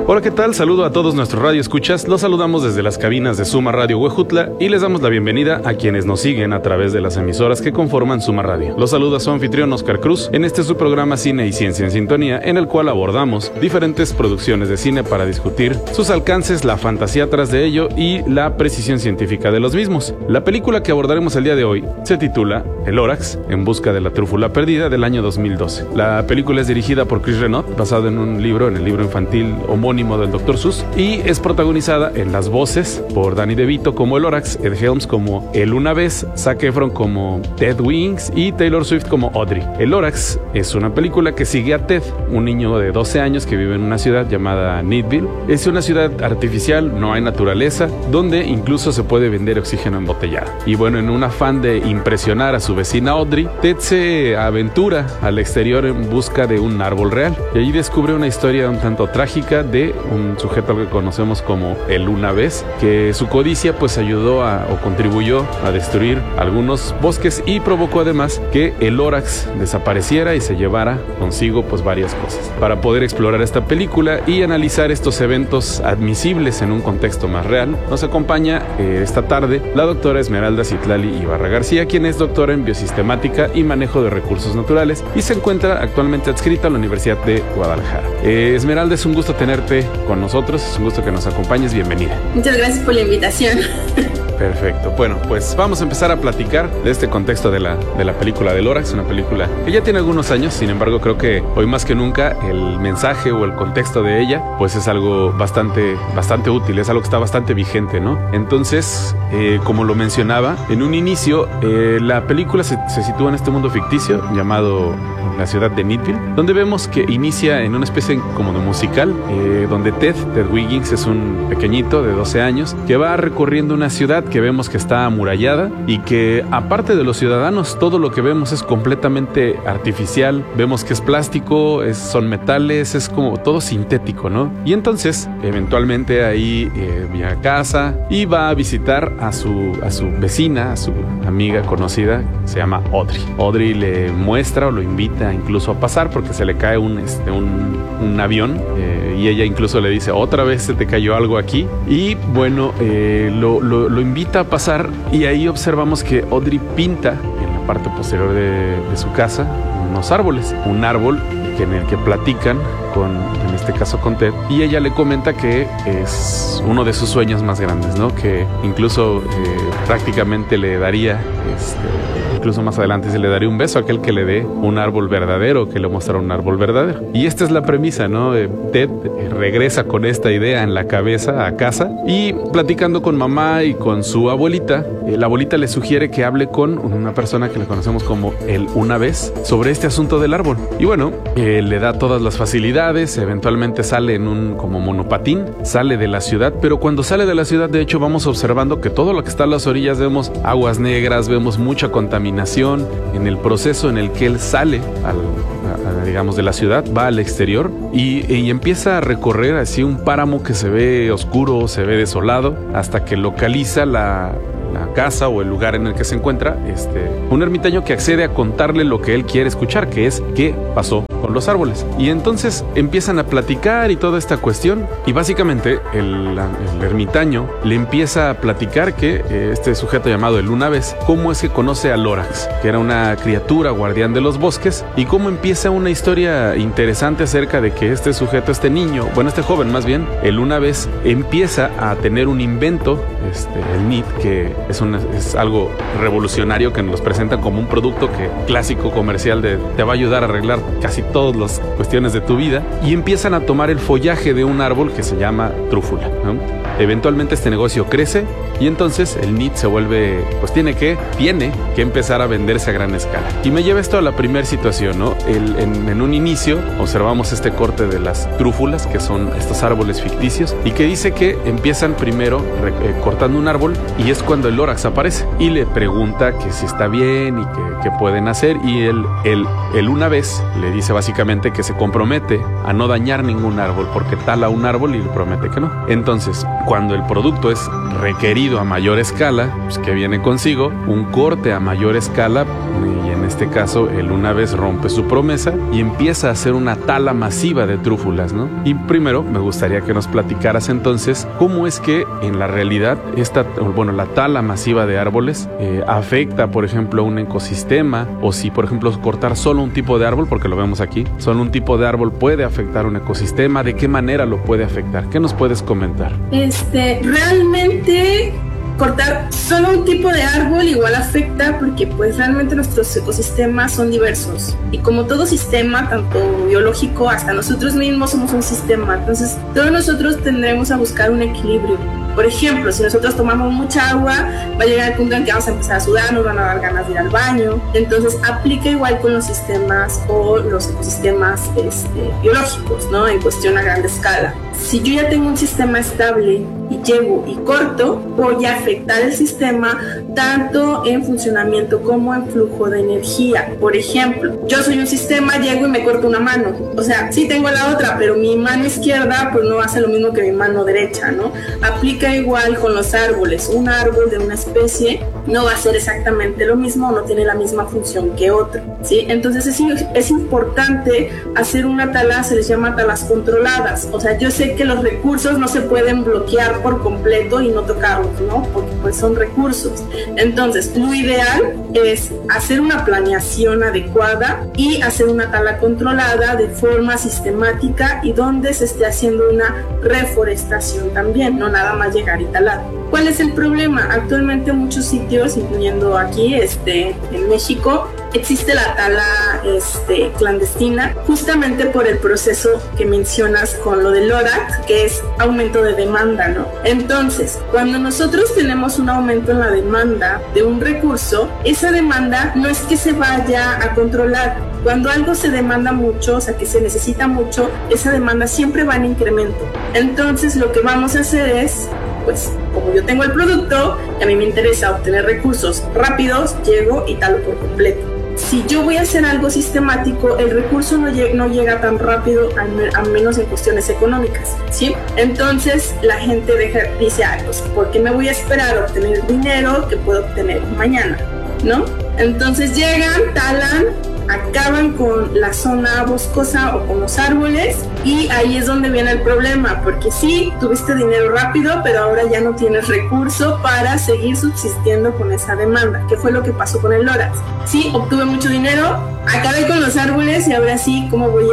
Hola, ¿qué tal? Saludo a todos nuestros radioescuchas. Los saludamos desde las cabinas de Suma Radio Huejutla y les damos la bienvenida a quienes nos siguen a través de las emisoras que conforman Suma Radio. Los saluda su anfitrión Oscar Cruz en este su programa Cine y Ciencia en Sintonía, en el cual abordamos diferentes producciones de cine para discutir sus alcances, la fantasía tras de ello y la precisión científica de los mismos. La película que abordaremos el día de hoy se titula El Lorax, en busca de la trúfula perdida, del año 2012. La película es dirigida por Chris Renaud, basada en el libro infantil homónimo del Dr. Seuss, y es protagonizada en las voces por Danny DeVito como el Lorax, Ed Helms como El Una Vez, Zac Efron como Ted Wiggins y Taylor Swift como Audrey. El Lorax es una película que sigue a Ted, un niño de 12 años que vive en una ciudad llamada Needville. Es una ciudad artificial, no hay naturaleza, donde incluso se puede vender oxígeno embotellado. Y bueno, en un afán de impresionar a su vecina Audrey, Ted se aventura al exterior en busca de un árbol real, y allí descubre una historia un tanto trágica de un sujeto al que conocemos como El Una Vez, que su codicia pues ayudó o contribuyó a destruir algunos bosques y provocó además que el Lorax desapareciera y se llevara consigo pues varias cosas. Para poder explorar esta película y analizar estos eventos admisibles en un contexto más real, nos acompaña esta tarde la doctora Esmeralda Citlali Ibarra García, quien es doctora en biosistemática y manejo de recursos naturales y se encuentra actualmente adscrita a la Universidad de Guadalajara. Esmeralda, es un gusto tenerte con nosotros, es un gusto que nos acompañes, bienvenida. Muchas gracias por la invitación. Perfecto, bueno, pues vamos a empezar a platicar de este contexto de la película de Lorax, una película que ya tiene algunos años, sin embargo creo que hoy más que nunca el mensaje o el contexto de ella pues es algo bastante útil, es algo que está bastante vigente, ¿no? Entonces, como lo mencionaba en un inicio, la película se sitúa en este mundo ficticio llamado la ciudad de Needville, donde vemos que inicia en una especie como de musical, donde Ted Wiggins es un pequeñito de 12 años que va recorriendo una ciudad que vemos que está amurallada y que, aparte de los ciudadanos, todo lo que vemos es completamente artificial. Vemos que es plástico, son metales, es como todo sintético, ¿no? Y entonces, eventualmente ahí viene a casa y va a visitar a su vecina, a su amiga conocida, que se llama Audrey. Audrey le muestra o lo invita incluso a pasar porque se le cae un avión, y ella incluso le dice, otra vez se te cayó algo aquí. Y bueno, lo invita a pasar, y ahí observamos que Audrey pinta en la parte posterior de su casa unos árboles, un árbol en el que platican en este caso con Ted, y ella le comenta que es uno de sus sueños más grandes, ¿no? Que incluso prácticamente le daría, incluso más adelante se le daría un beso a aquel que le dé un árbol verdadero, que le muestra un árbol verdadero. Y esta es la premisa, ¿no? Ted regresa con esta idea en la cabeza a casa, y platicando con mamá y con su abuelita, la abuelita le sugiere que hable con una persona que le conocemos como El Una Vez sobre este asunto del árbol. Y bueno, le da todas las facilidades, eventualmente sale en un como monopatín, sale de la ciudad, pero cuando sale de la ciudad, de hecho, vamos observando que todo lo que está a las orillas, vemos aguas negras, vemos mucha contaminación. En el proceso en el que él sale digamos de la ciudad, va al exterior y empieza a recorrer así un páramo que se ve oscuro, se ve desolado, hasta que localiza la casa o el lugar en el que se encuentra un ermitaño que accede a contarle lo que él quiere escuchar, que es qué pasó con los árboles. Y entonces empiezan a platicar y toda esta cuestión, y básicamente el ermitaño le empieza a platicar que este sujeto llamado El Una Vez, cómo es que conoce a Lorax, que era una criatura guardián de los bosques, y cómo empieza una historia interesante acerca de que este sujeto, este joven más bien, El Una Vez, empieza a tener un invento, el NIT, que es algo revolucionario, que nos presentan como un producto clásico comercial te va a ayudar a arreglar casi todas las cuestiones de tu vida, y empiezan a tomar el follaje de un árbol que se llama trúfula, ¿no? Eventualmente este negocio crece, y entonces el NIT se vuelve, pues tiene que empezar a venderse a gran escala. Y me lleva esto a la primera situación, ¿no? En un inicio observamos este corte de las trúfulas, que son estos árboles ficticios, y que dice que empiezan primero cortando un árbol, y es cuando el Lorax aparece y le pregunta que si está bien y que pueden hacer, y él una vez le dice básicamente que se compromete a no dañar ningún árbol, porque tala un árbol y le promete que no. Entonces, cuando el producto es requerido a mayor escala, pues que viene consigo un corte a mayor escala, y en este caso, él una vez rompe su promesa y empieza a hacer una tala masiva de trúfulas, ¿no? Y primero me gustaría que nos platicaras entonces cómo es que en la realidad la tala masiva de árboles afecta, por ejemplo, a un ecosistema, o si, por ejemplo, cortar solo un tipo de árbol, porque lo vemos aquí, solo un tipo de árbol puede afectar un ecosistema, ¿de qué manera lo puede afectar? ¿Qué nos puedes comentar? Realmente cortar solo un tipo de árbol igual afecta, porque pues realmente nuestros ecosistemas son diversos y como todo sistema, tanto biológico hasta nosotros mismos somos un sistema, entonces todos nosotros tendremos a buscar un equilibrio. Por ejemplo, si nosotros tomamos mucha agua, va a llegar el punto en que vamos a empezar a sudar, nos van a dar ganas de ir al baño. Entonces aplica igual con los sistemas o los ecosistemas biológicos, ¿no? En cuestión a gran escala. Si yo ya tengo un sistema estable y llego y corto, voy a afectar el sistema tanto en funcionamiento como en flujo de energía. Por ejemplo, yo soy un sistema, llego y me corto una mano. O sea, sí tengo la otra, pero mi mano izquierda pues no hace lo mismo que mi mano derecha, ¿no? Aplica igual con los árboles. Un árbol de una especie no va a ser exactamente lo mismo o no tiene la misma función que otro, ¿sí? Entonces es importante hacer una tala, se les llama talas controladas. O sea, yo sé que los recursos no se pueden bloquear por completo y no tocarlos, ¿no? Porque pues son recursos. Entonces, lo ideal es hacer una planeación adecuada y hacer una tala controlada de forma sistemática y donde se esté haciendo una reforestación también, no nada más llegar y talar. ¿Cuál es el problema? Actualmente en muchos sitios, incluyendo aquí en México, existe la tala clandestina, justamente por el proceso que mencionas con lo del Lorax, que es aumento de demanda, ¿no? Entonces, cuando nosotros tenemos un aumento en la demanda de un recurso, esa demanda no es que se vaya a controlar. Cuando algo se demanda mucho, o sea, que se necesita mucho, esa demanda siempre va en incremento. Entonces, lo que vamos a hacer es, pues, como yo tengo el producto y a mí me interesa obtener recursos rápidos, llego y talo por completo. Si yo voy a hacer algo sistemático, el recurso no llega tan rápido, al menos en cuestiones económicas, ¿sí? Entonces la gente dice, pues, ¿por qué me voy a esperar a obtener dinero que puedo obtener mañana? ¿No? Entonces llegan, talan, acaban con la zona boscosa o con los árboles y ahí es donde viene el problema, porque sí, tuviste dinero rápido, pero ahora ya no tienes recurso para seguir subsistiendo con esa demanda, que fue lo que pasó con el Lorax. Sí, obtuve mucho dinero, acabé con los árboles y ahora sí, ¿cómo voy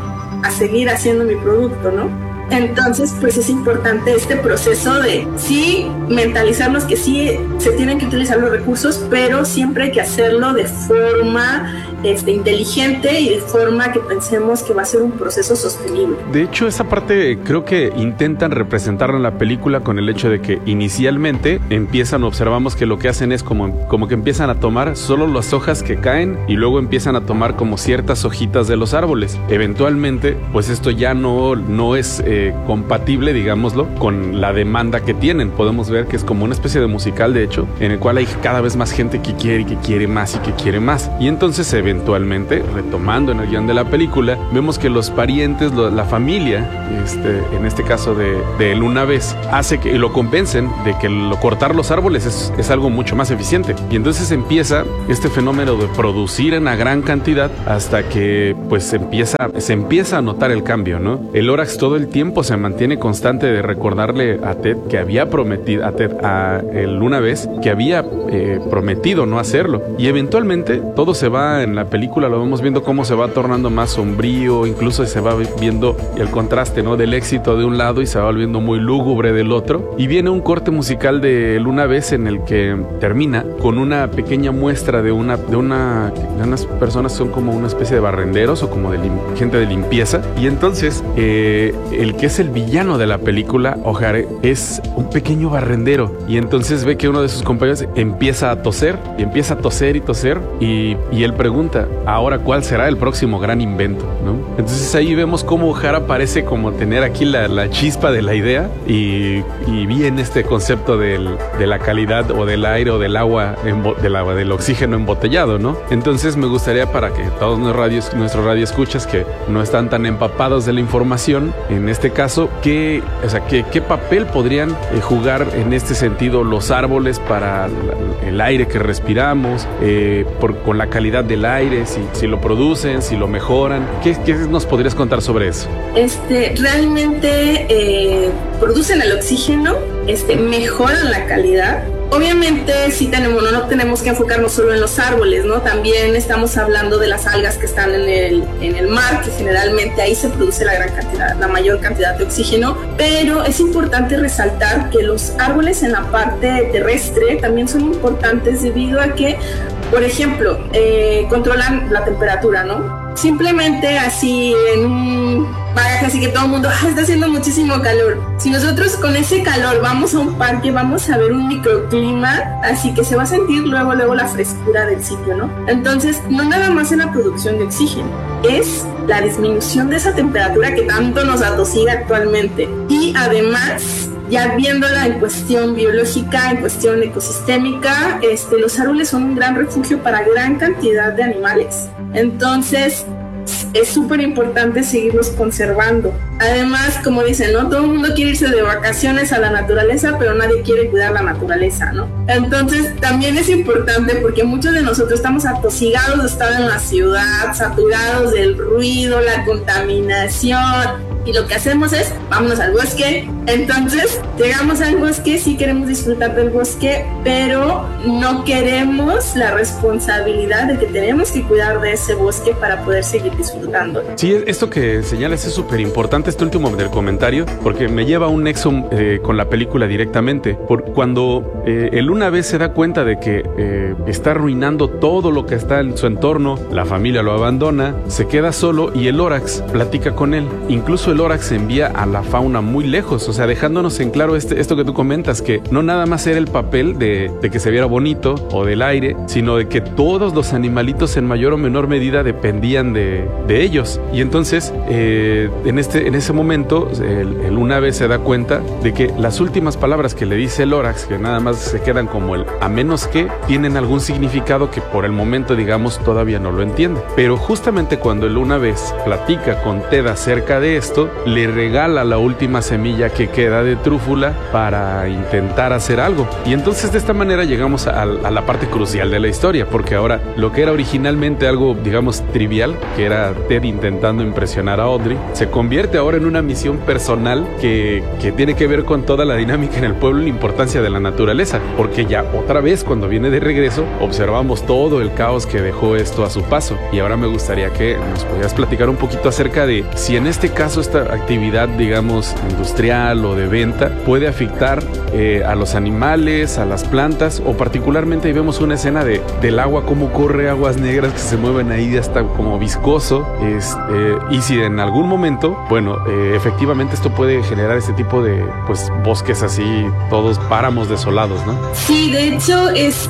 a seguir haciendo mi producto, no? Entonces, pues es importante este proceso de sí mentalizarnos que sí se tienen que utilizar los recursos, pero siempre hay que hacerlo de forma inteligente y de forma que pensemos que va a ser un proceso sostenible. De hecho, esa parte creo que intentan representarla en la película con el hecho de que inicialmente observamos que lo que hacen es como que empiezan a tomar solo las hojas que caen y luego empiezan a tomar como ciertas hojitas de los árboles. Eventualmente, pues esto ya no es compatible, digámoslo, con la demanda que tienen. Podemos ver que es como una especie de musical, de hecho, en el cual hay cada vez más gente que quiere más y que quiere más. Y entonces, eventualmente, retomando en el guión de la película, vemos que los parientes, la familia, en este caso de él una vez, hace que lo convencen de que cortar los árboles es algo mucho más eficiente. Y entonces empieza este fenómeno de producir en una gran cantidad hasta que pues se empieza a notar el cambio, ¿no? El Lorax todo el tiempo se mantiene constante de recordarle a Ted que había prometido, a él una vez, que había prometido no hacerlo. Y eventualmente todo se va, en la película lo vamos viendo cómo se va tornando más sombrío, incluso se va viendo el contraste, ¿no? Del éxito de un lado y se va volviendo muy lúgubre del otro. Y viene un corte musical de él una vez en el que termina con una pequeña muestra de unas personas que son como una especie de barrenderos o como de gente de limpieza. Y entonces el que es el villano de la película, O'Hare, es un pequeño barrendero. Y entonces ve que uno de sus compañeros empieza a toser y empieza a toser y él pregunta, pregunta, ahora ¿cuál será el próximo gran invento, ¿no? Entonces ahí vemos cómo O'Hara parece como tener aquí la chispa de la idea y bien este concepto de la calidad o del aire o del agua, del oxígeno embotellado, ¿no? Entonces me gustaría, para que todos nuestros radioescuchas que no están tan empapados de la información, en este caso, ¿qué papel podrían jugar en este sentido los árboles para el aire que respiramos, con la calidad del aire, si lo producen, si lo mejoran? ¿Qué nos podrías contar sobre eso? Realmente producen el oxígeno, mejoran la calidad. Obviamente no tenemos que enfocarnos solo en los árboles, ¿no? También estamos hablando de las algas que están en el mar, que generalmente ahí se produce la mayor cantidad de oxígeno, pero es importante resaltar que los árboles en la parte terrestre también son importantes debido a que, por ejemplo, controlan la temperatura, ¿no? Simplemente así en un bagaje así que todo el mundo está haciendo muchísimo calor. Si nosotros con ese calor vamos a un parque, vamos a ver un microclima, así que se va a sentir luego la frescura del sitio, ¿no? Entonces, no nada más en la producción de oxígeno, es la disminución de esa temperatura que tanto nos atosiga actualmente. Y además, ya viéndola en cuestión biológica, en cuestión ecosistémica, los árboles son un gran refugio para gran cantidad de animales. Entonces, es súper importante seguirlos conservando. Además, como dicen, ¿no? Todo el mundo quiere irse de vacaciones a la naturaleza, pero nadie quiere cuidar la naturaleza, ¿no? Entonces, también es importante porque muchos de nosotros estamos atosigados de estar en la ciudad, saturados del ruido, la contaminación. Y lo que hacemos es, vámonos al bosque. Entonces, llegamos al bosque, sí queremos disfrutar del bosque, pero no queremos la responsabilidad de que tenemos que cuidar de ese bosque para poder seguir disfrutando. Sí, esto que señalas es súper importante, este último del comentario, porque me lleva a un nexo con la película directamente. Cuando el una vez se da cuenta de que está arruinando todo lo que está en su entorno, la familia lo abandona, se queda solo y el Lorax platica con él. Incluso el Lorax envía a la fauna muy lejos, o sea, dejándonos en claro esto que tú comentas, que no nada más era el papel de que se viera bonito o del aire, sino de que todos los animalitos en mayor o menor medida dependían de ellos. Y entonces, en ese momento, el una vez se da cuenta de que las últimas palabras que le dice el Lorax, que nada más se quedan como el a menos que, tienen algún significado que por el momento, digamos, todavía no lo entiende. Pero justamente cuando el una vez platica con Ted acerca de esto, le regala la última semilla que queda de trúfula para intentar hacer algo. Y entonces de esta manera llegamos a la parte crucial de la historia, porque ahora lo que era originalmente algo, digamos, trivial, que era Ted intentando impresionar a Audrey, se convierte ahora en una misión personal que tiene que ver con toda la dinámica en el pueblo y la importancia de la naturaleza, porque ya otra vez cuando viene de regreso observamos todo el caos que dejó esto a su paso. Y ahora me gustaría que nos pudieras platicar un poquito acerca de si en este caso esta actividad, digamos, industrial o de venta puede afectar a los animales, a las plantas, o particularmente ahí vemos una escena del agua, cómo corre, aguas negras que se mueven ahí hasta como viscoso, y si en algún momento, bueno, efectivamente esto puede generar este tipo de, pues, bosques así, todos páramos desolados, ¿no? Sí, de hecho,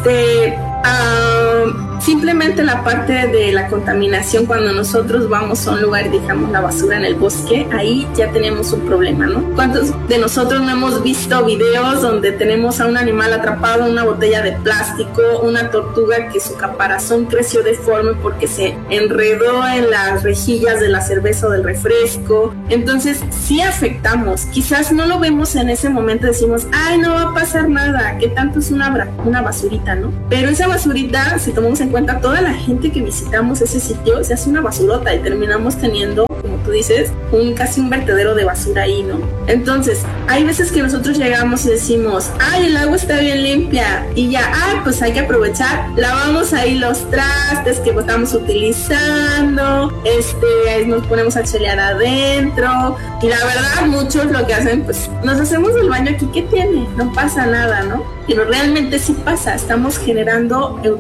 simplemente la parte de la contaminación, cuando nosotros vamos a un lugar y dejamos la basura en el bosque, ahí ya tenemos un problema, ¿no? ¿Cuántos de nosotros no hemos visto videos donde tenemos a un animal atrapado en una botella de plástico, una tortuga que su caparazón creció deforme porque se enredó en las rejillas de la cerveza o del refresco? Entonces sí afectamos, quizás no lo vemos en ese momento, decimos, ay, no va a pasar nada, ¿qué tanto es una basurita, no? Pero esa basurita, si tomamos en cuenta toda la gente que visitamos ese sitio, se hace una basurota y terminamos teniendo, como tú dices, casi un vertedero de basura ahí, ¿no? Entonces, hay veces que nosotros llegamos y decimos, ay, el agua está bien limpia, y ya, pues hay que aprovechar, lavamos ahí los trastes que estamos utilizando, nos ponemos a chelear adentro, y la verdad, muchos lo que hacen, pues, nos hacemos el baño aquí, ¿qué tiene? No pasa nada, ¿no? Pero realmente sí pasa, estamos generando eutrofización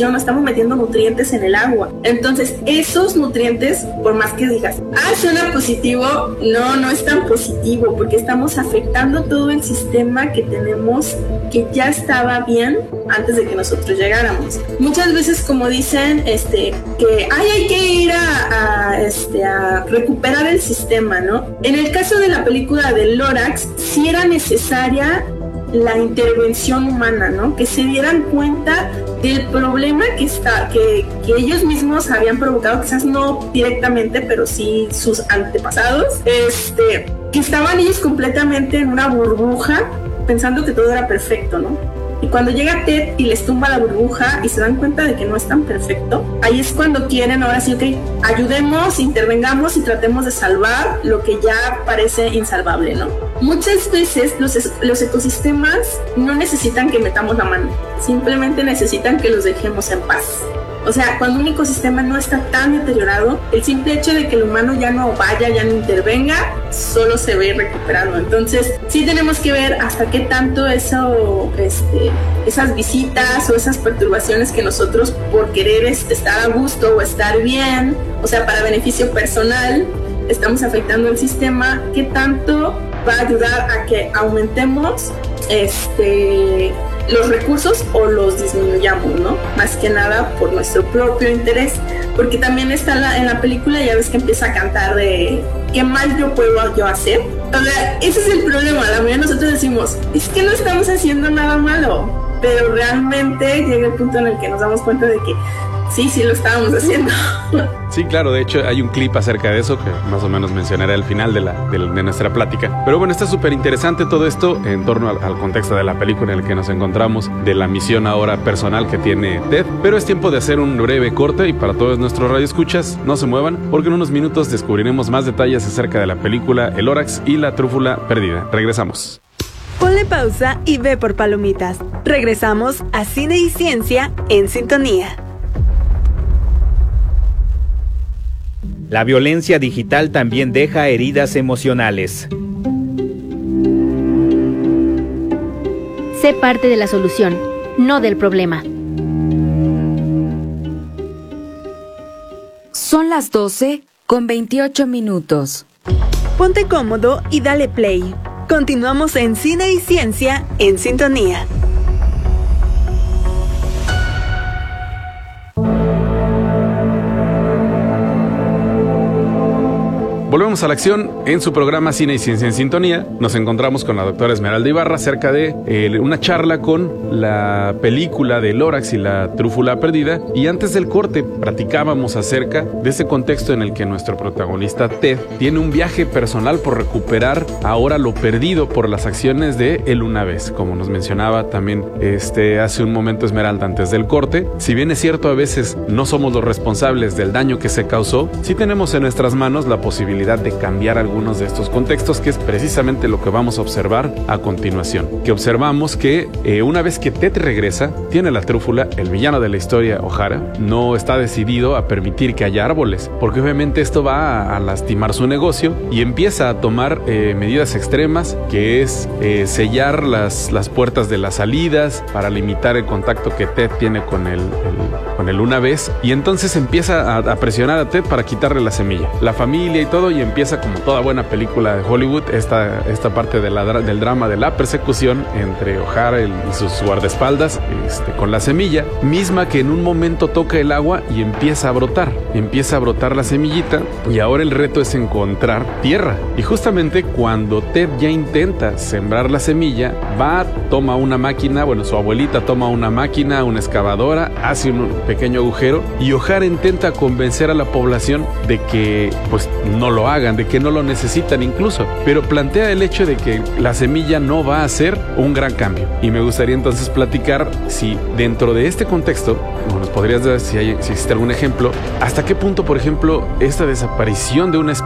contaminación, no estamos metiendo nutrientes en el agua. Entonces, esos nutrientes, por más que digas, suena positivo, no es tan positivo, porque estamos afectando todo el sistema que tenemos, que ya estaba bien antes de que nosotros llegáramos. Muchas veces, como dicen, que hay que ir a recuperar el sistema, ¿no? En el caso de la película de Lorax, sí era necesaria la intervención humana, ¿no? Que se dieran cuenta del problema que ellos mismos habían provocado, quizás no directamente, pero sí sus antepasados, que estaban ellos completamente en una burbuja, pensando que todo era perfecto, ¿no? Y cuando llega Ted y les tumba la burbuja y se dan cuenta de que no es tan perfecto, ahí es cuando quieren, ahora sí, ayudemos, intervengamos y tratemos de salvar lo que ya parece insalvable, ¿no? Muchas veces los ecosistemas no necesitan que metamos la mano, simplemente necesitan que los dejemos en paz. O sea, cuando un ecosistema no está tan deteriorado, el simple hecho de que el humano ya no vaya, ya no intervenga, solo se ve recuperando. Entonces, sí tenemos que ver hasta qué tanto esas visitas o esas perturbaciones que nosotros, por querer estar a gusto o estar bien, o sea, para beneficio personal, estamos afectando el sistema, qué tanto va a ayudar a que aumentemos los recursos o los disminuyamos, ¿no? Más que nada por nuestro propio interés, porque también está en la película, ya ves que empieza a cantar de ¿qué mal yo puedo hacer? O sea, ese es el problema. La mayoría de nosotros decimos, es que no estamos haciendo nada malo, pero realmente llega el punto en el que nos damos cuenta de que sí lo estábamos haciendo. Sí, claro, de hecho hay un clip acerca de eso que más o menos mencionaré al final de nuestra plática. Pero bueno, está súper interesante todo esto en torno al contexto de la película en el que nos encontramos, de la misión ahora personal que tiene Ted. Pero es tiempo de hacer un breve corte y para todos nuestros radioescuchas, no se muevan porque en unos minutos descubriremos más detalles acerca de la película El Lorax y la trúfula perdida. Regresamos. Ponle pausa y ve por palomitas. Regresamos a Cine y Ciencia en Sintonía. La violencia digital también deja heridas emocionales. Sé parte de la solución, no del problema. Son las 12:28. Ponte cómodo y dale play. Continuamos en Cine y Ciencia en Sintonía. Volvemos a la acción. En su programa Cine y Ciencia en Sintonía nos encontramos con la doctora Esmeralda Ibarra acerca de una charla con la película de Lorax y la trúfula perdida, y antes del corte platicábamos acerca de ese contexto en el que nuestro protagonista Ted tiene un viaje personal por recuperar ahora lo perdido por las acciones de El Una Vez, como nos mencionaba también hace un momento Esmeralda antes del corte. Si bien es cierto, a veces no somos los responsables del daño que se causó, sí tenemos en nuestras manos la posibilidad de cambiar algunos de estos contextos, que es precisamente lo que vamos a observar a continuación. Que observamos que una vez que Ted regresa, tiene la trúfula, el villano de la historia, O'Hara, no está decidido a permitir que haya árboles, porque obviamente esto va a lastimar su negocio y empieza a tomar medidas extremas, que es sellar las puertas de las salidas para limitar el contacto que Ted tiene con el Una Vez, y entonces empieza a presionar a Ted para quitarle la semilla, la familia y todo, y empieza, como toda buena película de Hollywood, esta parte del drama de la persecución entre O'Hara y sus guardaespaldas con la semilla, misma que en un momento toca el agua y empieza a brotar la semillita, y ahora el reto es encontrar tierra. Y justamente cuando Ted ya intenta sembrar la semilla, toma una máquina, su abuelita toma una máquina, una excavadora, hace un pequeño agujero, y O'Hara intenta convencer a la población de que pues no lo hagan, de que no lo necesitan incluso, pero plantea el hecho de que la semilla no va a ser un gran cambio. Y me gustaría entonces platicar si dentro de este contexto, nos podrías dar si existe algún ejemplo, hasta qué punto, por ejemplo, esta desaparición de una especie